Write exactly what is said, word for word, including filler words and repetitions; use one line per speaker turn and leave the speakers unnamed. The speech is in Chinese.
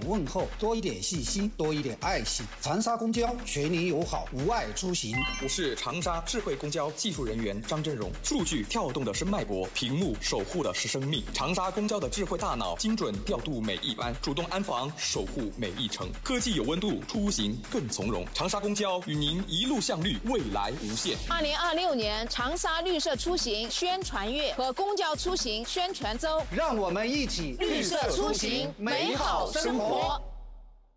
问候，多一点细心，多一点爱心。长沙公交全你友好，无碍出行。
我是长沙智慧公交技术人员张真荣。数据跳动的是脉搏，屏幕守护的是生命。长沙公交的智慧大脑精准调度每一班，主动安防守护每一程。科技有温度，出行更从容。长沙公交与您一路向绿，未来无限。
二零二六年长沙绿色出行宣传月和公交出行宣传周，
让我们一起
绿色出行，美好生活。